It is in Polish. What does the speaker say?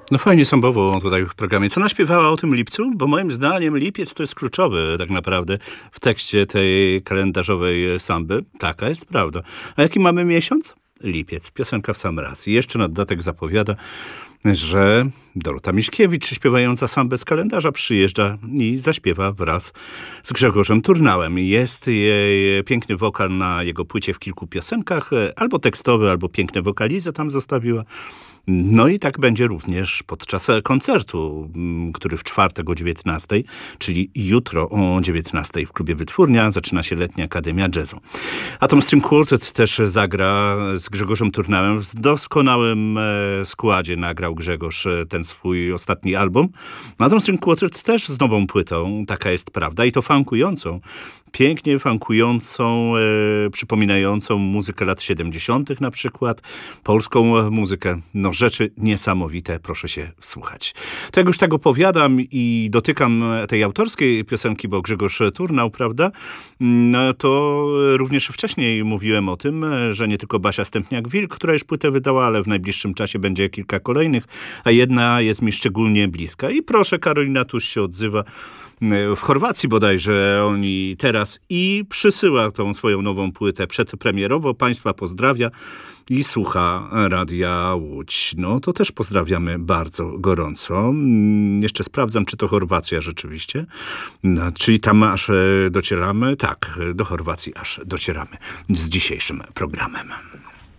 No fajnie sąbowo tutaj w programie. Co naśpiewała o tym lipcu? Bo moim zdaniem lipiec to jest kluczowy tak naprawdę w tekście tej kalendarzowej samby. Taka jest prawda. A jaki mamy miesiąc? Lipiec. Piosenka w sam raz. I jeszcze na dodatek zapowiada, że Dorota Miśkiewicz, śpiewająca sambę z kalendarza, przyjeżdża i zaśpiewa wraz z Grzegorzem Turnałem. Jest jej piękny wokal na jego płycie w kilku piosenkach, albo tekstowy, albo piękne wokalizy tam zostawiła. No i tak będzie również podczas koncertu, który w czwartek o 19:00, czyli jutro o 19:00 w klubie Wytwórnia zaczyna się Letnia Akademia Jazzu. Atom String Quartet też zagra z Grzegorzem Turnałem. W doskonałym składzie nagrał Grzegorz ten swój ostatni album. Atom String Quartet też z nową płytą, taka jest prawda, i to funkującą. Pięknie funkującą, przypominającą muzykę lat 70. na przykład, polską muzykę. No rzeczy niesamowite, proszę się wsłuchać. To jak już tak opowiadam i dotykam tej autorskiej piosenki, bo Grzegorz Turnał, prawda, no to również wcześniej mówiłem o tym, że nie tylko Basia Stępniak-Wilk, która już płytę wydała, ale w najbliższym czasie będzie kilka kolejnych, a jedna jest mi szczególnie bliska. I proszę, Karolina Tuś się odzywa, w Chorwacji bodajże oni teraz, i przysyła tą swoją nową płytę przedpremierowo. Państwa pozdrawia i słucha Radia Łódź. No to też pozdrawiamy bardzo gorąco. Jeszcze sprawdzam, czy to Chorwacja rzeczywiście. No, czyli tam aż docieramy? Tak, do Chorwacji aż docieramy z dzisiejszym programem.